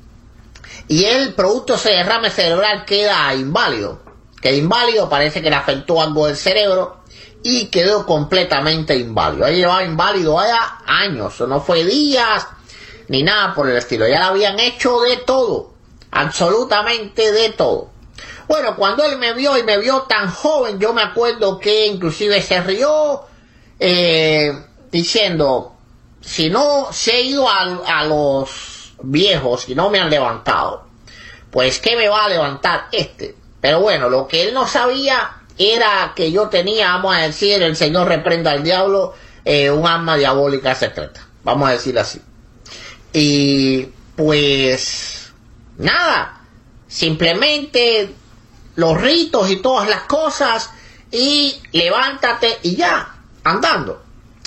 y el producto de ese derrame cerebral queda inválido. Queda inválido, parece que le afectó algo del cerebro. Y quedó completamente inválido. Ahí llevaba inválido allá años. No fue días ni nada por el estilo. Ya le habían hecho de todo. Absolutamente de todo. Bueno, cuando él me vio y me vio tan joven, yo me acuerdo que inclusive se rió eh, diciendo, si no se he ido a, a los viejos y no me han levantado, pues ¿qué me va a levantar este? Pero bueno, lo que él no sabía era que yo tenía, vamos a decir, el Señor reprenda al diablo, eh, un alma diabólica secreta, vamos a decirlo así. Y pues nada, simplemente los ritos y todas las cosas y levántate y ya, andando.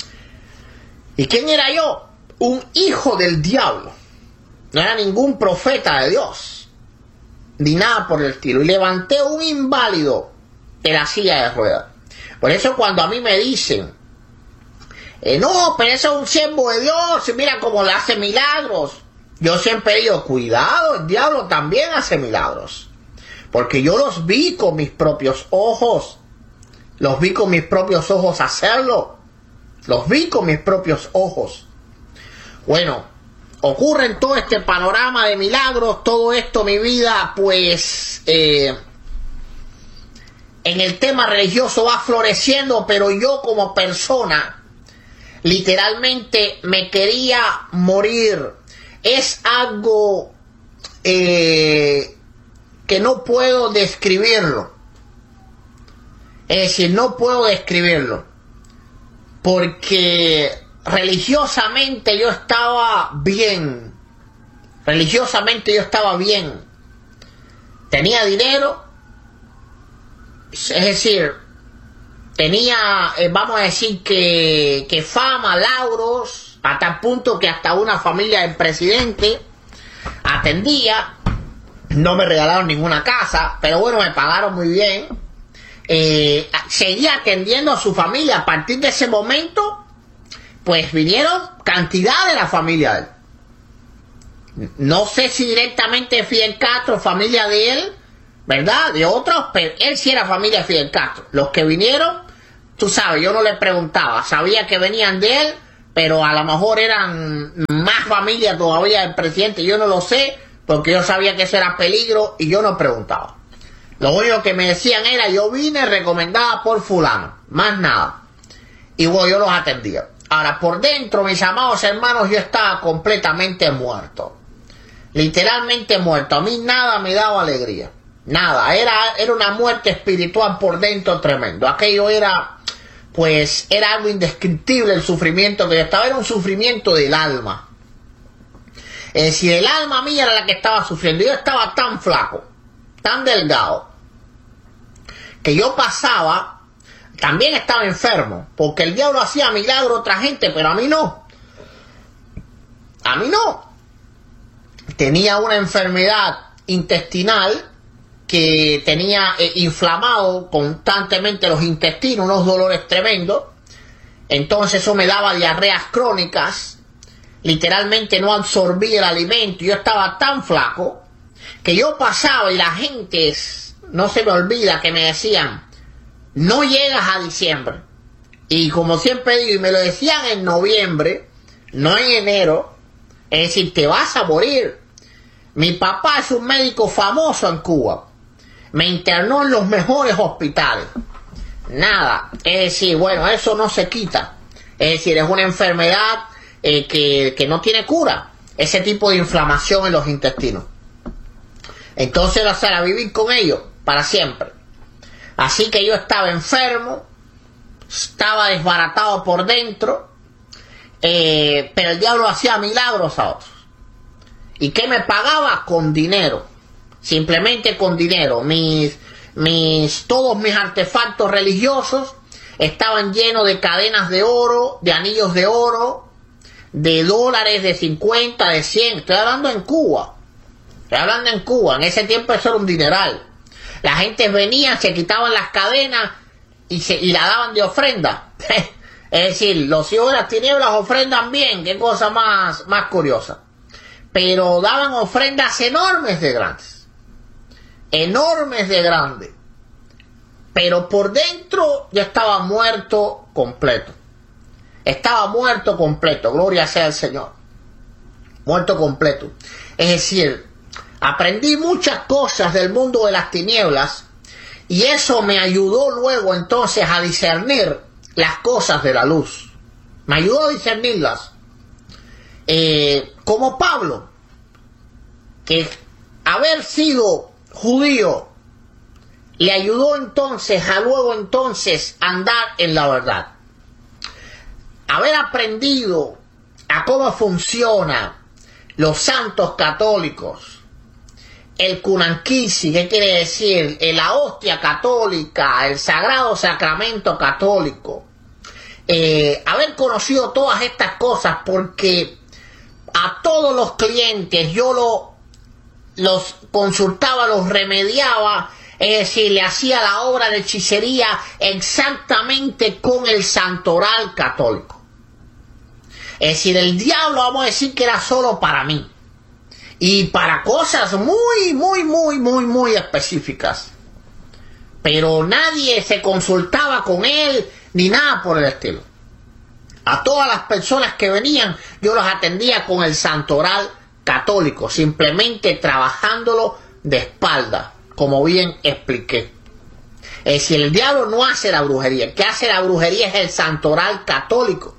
¿Y quién era yo? Un hijo del diablo. No era ningún profeta de Dios, ni nada por el estilo. Y levanté un inválido de la silla de ruedas. Por eso cuando a mí me dicen, eh, no, pero eso es un siervo de Dios, y mira cómo le hace milagros. Yo siempre digo, cuidado, el diablo también hace milagros. Porque yo los vi con mis propios ojos. Los vi con mis propios ojos hacerlo. Los vi con mis propios ojos. Bueno, ocurre en todo este panorama de milagros, todo esto, mi vida, pues... Eh, en el tema religioso va floreciendo, pero yo como persona literalmente me quería morir. Es algo eh, que no puedo describirlo. Es decir, no puedo describirlo. Porque religiosamente yo estaba bien. Religiosamente yo estaba bien. Tenía dinero. Es decir, tenía, eh, vamos a decir que, que fama, lauros, a tal punto que hasta una familia del presidente atendía. No me regalaron ninguna casa, pero bueno, me pagaron muy bien. Eh, seguía atendiendo a su familia. A partir de ese momento, pues vinieron cantidad de la familia de él. No sé si directamente Fidel Castro, familia de él, ¿verdad? De otros, pero él sí era familia de Fidel Castro. Los que vinieron, tú sabes, yo no le preguntaba, sabía que venían de él, pero a lo mejor eran más familia todavía del presidente, yo no lo sé, porque yo sabía que eso era peligro y yo no preguntaba. Lo único que me decían era, yo vine recomendada por fulano, más nada. Y bueno, yo los atendía. Ahora, por dentro, mis amados hermanos, yo estaba completamente muerto. Literalmente muerto. A mí nada me daba alegría. Nada. Era, era una muerte espiritual por dentro tremendo. Aquello era, pues, era algo indescriptible el sufrimiento que yo estaba. Era un sufrimiento del alma. Es decir, el alma mía era la que estaba sufriendo. Yo estaba tan flaco, tan delgado, que yo pasaba... También estaba enfermo, porque el diablo hacía milagros a otra gente, pero a mí no. A mí no. Tenía una enfermedad intestinal que tenía eh, inflamado constantemente los intestinos, unos dolores tremendos. Entonces eso me daba diarreas crónicas. Literalmente no absorbía el alimento. Yo estaba tan flaco que yo pasaba y la gente, no se me olvida que me decían, no llegas a diciembre. Y como siempre digo, y me lo decían en noviembre, no en enero, es decir, te vas a morir. Mi papá es un médico famoso en Cuba. Me internó en los mejores hospitales. Nada. Es decir, bueno, eso no se quita. Es decir, es una enfermedad eh, que, que no tiene cura. Ese tipo de inflamación en los intestinos. Entonces, o sea, a vivir con ello para siempre. Así que yo estaba enfermo, estaba desbaratado por dentro, eh, pero el diablo hacía milagros a otros. ¿Y qué me pagaba? Con dinero, simplemente con dinero. Mis, mis, todos mis artefactos religiosos estaban llenos de cadenas de oro, de anillos de oro, de dólares de cincuenta, de cien. Estoy hablando en Cuba, estoy hablando en Cuba, en ese tiempo eso era un dineral. La gente venía, se quitaban las cadenas y, se, y la daban de ofrenda. Es decir, los hijos de las tinieblas ofrendan bien, qué cosa más, más curiosa. Pero daban ofrendas enormes de grandes. Enormes de grandes. Pero por dentro yo estaba muerto completo. Estaba muerto completo, gloria sea al Señor. Muerto completo. Es decir, aprendí muchas cosas del mundo de las tinieblas y eso me ayudó luego entonces a discernir las cosas de la luz. Me ayudó a discernirlas. Eh, como Pablo, que haber sido judío le ayudó entonces a luego entonces andar en la verdad. Haber aprendido a cómo funciona los santos católicos, el Cunanquisi, ¿qué quiere decir? La hostia católica, el sagrado sacramento católico. Eh, haber conocido todas estas cosas, porque a todos los clientes yo lo, los consultaba, los remediaba, es decir, le hacía la obra de hechicería exactamente con el santoral católico. Es decir, el diablo, vamos a decir que era solo para mí. Y para cosas muy, muy, muy, muy, muy específicas. Pero nadie se consultaba con él, ni nada por el estilo. A todas las personas que venían, yo las atendía con el santoral católico, simplemente trabajándolo de espalda, como bien expliqué. Es decir, el diablo no hace la brujería, el que hace la brujería es el santoral católico.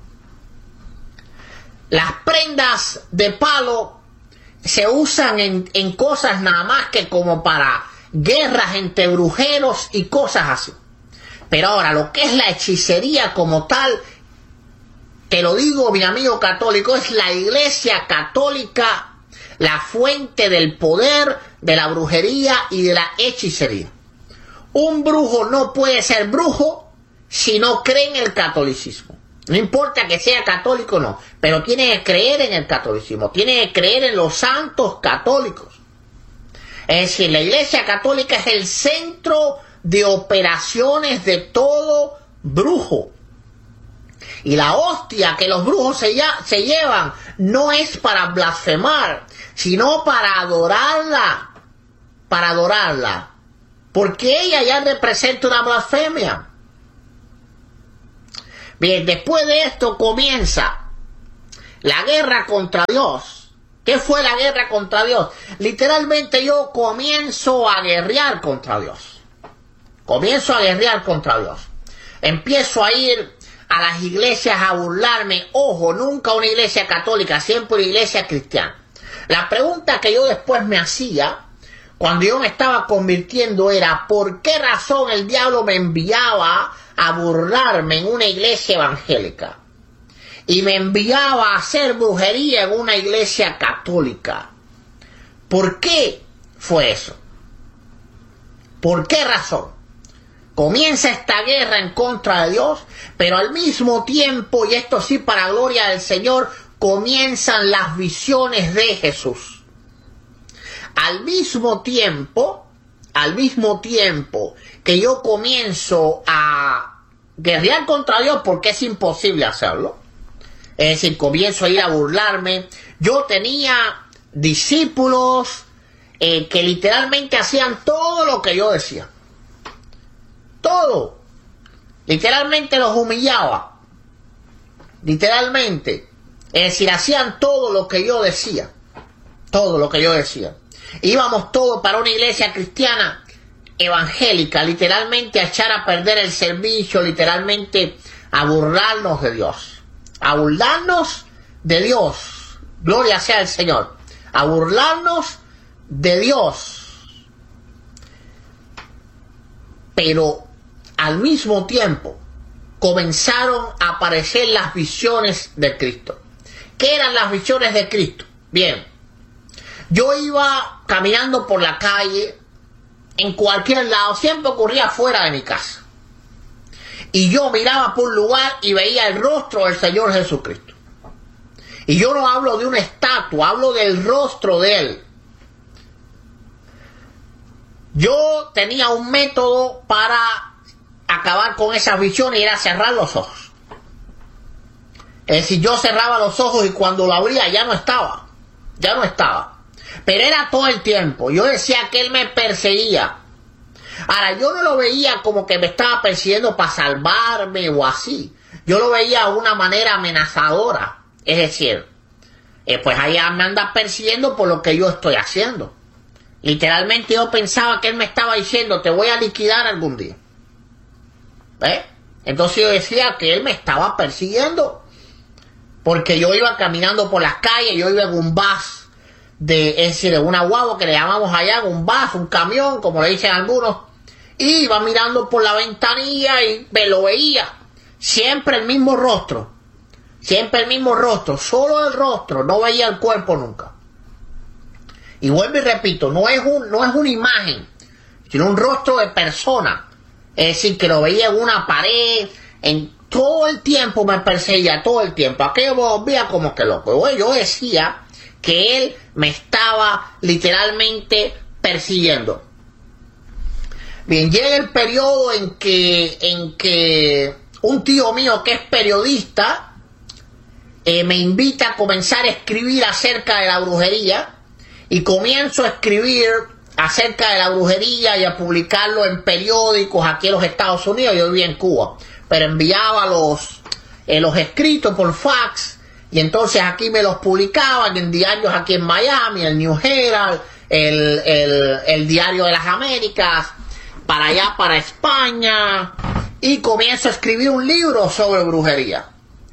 Las prendas de palo se usan en, en cosas nada más que como para guerras entre brujeros y cosas así. Pero ahora, lo que es la hechicería como tal, te lo digo, mi amigo católico, es la Iglesia Católica la fuente del poder, de la brujería y de la hechicería. Un brujo no puede ser brujo si no cree en el catolicismo. No importa que sea católico o no, pero tiene que creer en el catolicismo, tiene que creer en los santos católicos. Es decir, la Iglesia Católica es el centro de operaciones de todo brujo. Y la hostia que los brujos se, ya, se llevan no es para blasfemar, sino para adorarla, para adorarla, porque ella ya representa una blasfemia. Bien, después de esto comienza la guerra contra Dios. ¿Qué fue la guerra contra Dios? Literalmente yo comienzo a guerrear contra Dios. Comienzo a guerrear contra Dios. Empiezo a ir a las iglesias a burlarme. Ojo, nunca una iglesia católica, siempre una iglesia cristiana. La pregunta que yo después me hacía cuando yo me estaba convirtiendo era: ¿por qué razón el diablo me enviaba a burlarme en una iglesia evangélica? Y me enviaba a hacer brujería en una iglesia católica. ¿Por qué fue eso? ¿Por qué razón? Comienza esta guerra en contra de Dios, pero al mismo tiempo, y esto sí para gloria del Señor, comienzan las visiones de Jesús. Al mismo tiempo, al mismo tiempo que yo comienzo a guerrear contra Dios, porque es imposible hacerlo, es decir, comienzo a ir a burlarme, yo tenía discípulos eh, que literalmente hacían todo lo que yo decía. Todo. Literalmente los humillaba. Literalmente. Es decir, hacían todo lo que yo decía. Todo lo que yo decía. Íbamos todos para una iglesia cristiana evangélica, literalmente a echar a perder el servicio, literalmente a burlarnos de Dios. A burlarnos de Dios. Gloria sea al Señor. A burlarnos de Dios. Pero al mismo tiempo comenzaron a aparecer las visiones de Cristo. ¿Qué eran las visiones de Cristo? Bien, yo iba caminando por la calle, en cualquier lado, siempre ocurría fuera de mi casa. Y yo miraba por un lugar y veía el rostro del Señor Jesucristo. Y yo no hablo de una estatua, hablo del rostro de Él. Yo tenía un método para acabar con esas visiones y era cerrar los ojos. Es decir, yo cerraba los ojos y cuando lo abría ya no estaba. Ya no estaba. Pero era todo el tiempo. Yo decía que Él me perseguía. Ahora, yo no lo veía como que me estaba persiguiendo para salvarme o así. Yo lo veía de una manera amenazadora. Es decir, eh, pues allá me anda persiguiendo por lo que yo estoy haciendo. Literalmente yo pensaba que Él me estaba diciendo: te voy a liquidar algún día. ¿Eh? Entonces yo decía que Él me estaba persiguiendo. Porque yo iba caminando por las calles, yo iba en un bus. De, es decir, una guagua que le llamamos allá, un bus, un camión, como le dicen algunos, y iba mirando por la ventanilla y me lo veía, siempre el mismo rostro, siempre el mismo rostro, solo el rostro, no veía el cuerpo nunca. Y vuelvo y repito, no es, un, no es una imagen, sino un rostro de persona, es decir, que lo veía en una pared, en todo el tiempo me perseguía, todo el tiempo, aquello me volvía como que loco. Yo decía que Él me estaba literalmente persiguiendo. Bien, llega el periodo en que, en que un tío mío que es periodista eh, me invita a comenzar a escribir acerca de la brujería, y comienzo a escribir acerca de la brujería y a publicarlo en periódicos aquí en los Estados Unidos. Yo vivía en Cuba, pero enviaba los, eh, los escritos por fax. Y entonces aquí me los publicaban en diarios aquí en Miami, el New Herald, el, el, el Diario de las Américas, para allá, para España. Y comienzo a escribir un libro sobre brujería.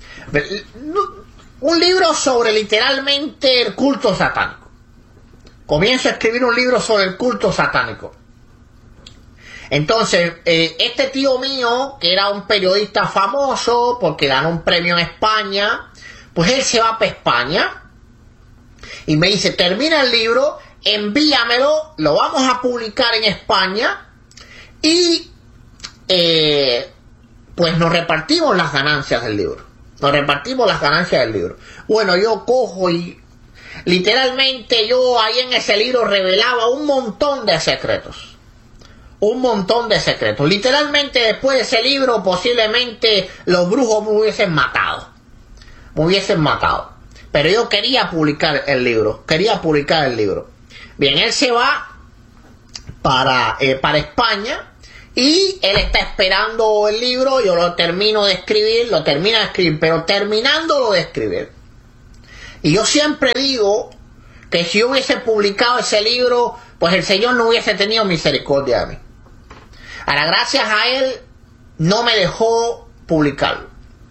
Un libro sobre literalmente el culto satánico. Comienzo a escribir un libro sobre el culto satánico. Entonces, eh, este tío mío, que era un periodista famoso porque ganó un premio en España, pues él se va para España y me dice: termina el libro, envíamelo, lo vamos a publicar en España y eh, pues nos repartimos las ganancias del libro. Nos repartimos las ganancias del libro. Bueno, yo cojo y literalmente yo ahí en ese libro revelaba un montón de secretos. Un montón de secretos. Literalmente después de ese libro posiblemente los brujos me hubiesen matado. Me hubiesen matado. Pero yo quería publicar el libro. Quería publicar el libro. Bien, él se va para, eh, para España Y él está esperando el libro, yo lo termino de escribir, lo termino de escribir, pero terminándolo de escribir. Y yo siempre digo que si yo hubiese publicado ese libro, pues el Señor no hubiese tenido misericordia de mí. Ahora, gracias a él, no me dejó publicarlo.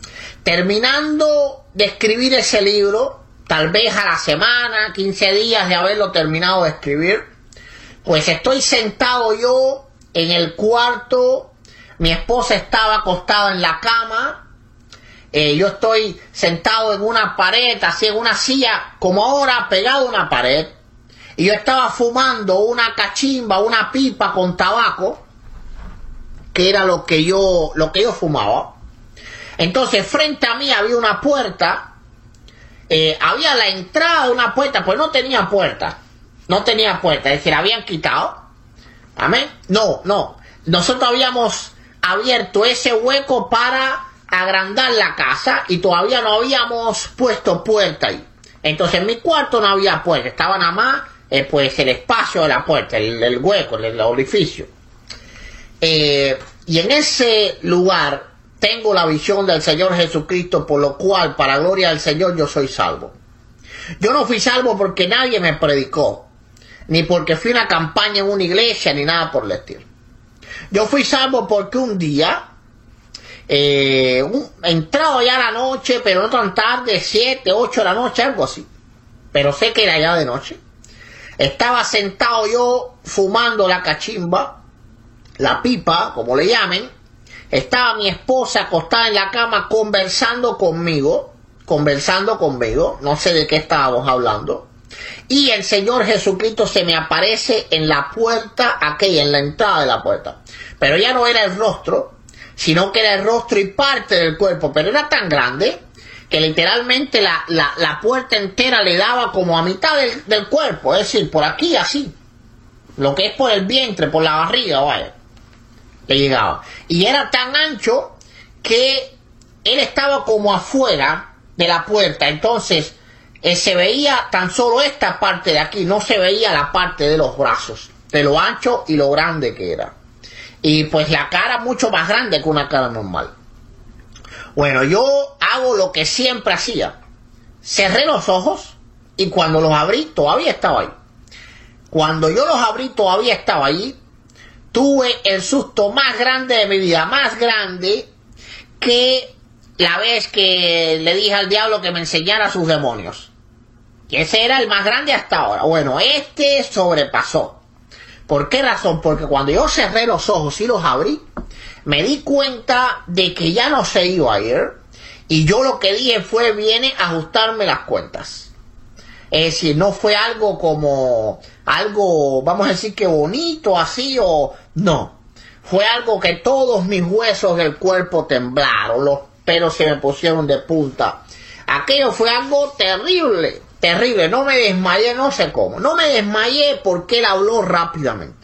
Terminando de escribir ese libro, tal vez a la semana, quince días de haberlo terminado de escribir, pues estoy sentado yo en el cuarto, mi esposa estaba acostada en la cama, eh, yo estoy sentado en una pared, así en una silla, como ahora, pegado a una pared, y yo estaba fumando una cachimba, una pipa con tabaco, que era lo que yo, lo que yo fumaba. Entonces, frente a mí había una puerta, eh, había la entrada de una puerta, pues no tenía puerta, no tenía puerta, es decir, habían quitado. Amén. No, no. Nosotros habíamos abierto ese hueco para agrandar la casa y todavía no habíamos puesto puerta ahí. Entonces en mi cuarto no había puerta, estaba nada más eh, pues el espacio de la puerta, el, el hueco, el, el orificio. Eh, y en ese lugar tengo la visión del Señor Jesucristo, por lo cual, para gloria del Señor, yo soy salvo. Yo no fui salvo porque nadie me predicó, ni porque fui a una campaña en una iglesia, ni nada por el estilo. Yo fui salvo porque un día, eh, un, entrado ya la noche, pero no tan tarde, siete, ocho de la noche, algo así, pero sé que era ya de noche, estaba sentado yo fumando la cachimba, la pipa, como le llamen, estaba mi esposa acostada en la cama conversando conmigo, conversando conmigo, no sé de qué estábamos hablando, y el Señor Jesucristo se me aparece en la puerta aquella, en la entrada de la puerta. Pero ya no era el rostro, sino que era el rostro y parte del cuerpo. Pero era tan grande que literalmente la, la, la puerta entera le daba como a mitad del, del cuerpo. Es decir, por aquí así. Lo que es por el vientre, por la barriga, vaya. Le llegaba. Y era tan ancho que él estaba como afuera de la puerta. Entonces Eh, se veía tan solo esta parte de aquí, no se veía la parte de los brazos, de lo ancho y lo grande que era. Y pues la cara mucho más grande que una cara normal. Bueno, yo hago lo que siempre hacía. Cerré los ojos y cuando los abrí todavía estaba ahí. Cuando yo los abrí todavía estaba ahí. Tuve el susto más grande de mi vida, más grande que la vez que le dije al diablo que me enseñara sus demonios. Y ese era el más grande hasta ahora. Bueno, este sobrepasó. ¿Por qué razón? Porque cuando yo cerré los ojos y los abrí, me di cuenta de que ya no se iba a ir. Y yo lo que dije fue, viene a ajustarme las cuentas. Es decir, no fue algo como, algo, vamos a decir que bonito, así o... No. Fue algo que todos mis huesos del cuerpo temblaron, los pelos se me pusieron de punta. Aquello fue algo terrible, terrible. No me desmayé, no sé cómo. No me desmayé porque él habló rápidamente.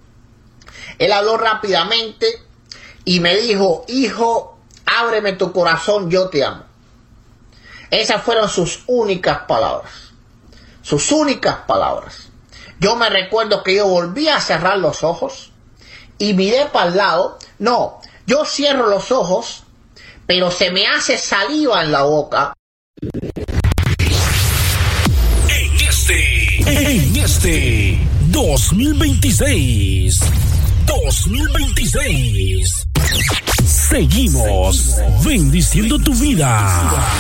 Él habló rápidamente y me dijo, hijo, ábreme tu corazón, yo te amo. Esas fueron sus únicas palabras. Sus únicas palabras. Yo me recuerdo que yo volví a cerrar los ojos y miré para el lado. No, yo cierro los ojos, pero se me hace saliva en la boca. En este, en este dos mil veintiséis, dos mil veintiséis, seguimos bendiciendo tu vida.